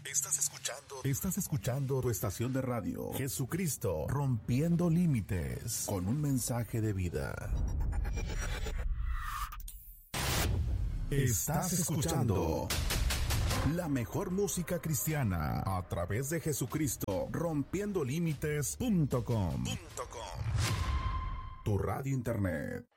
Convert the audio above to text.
Estás escuchando tu estación de radio, Jesucristo, rompiendo límites, con un mensaje de vida. Estás escuchando la mejor música cristiana a través de Jesucristo, rompiendolímites.com. Tu radio internet.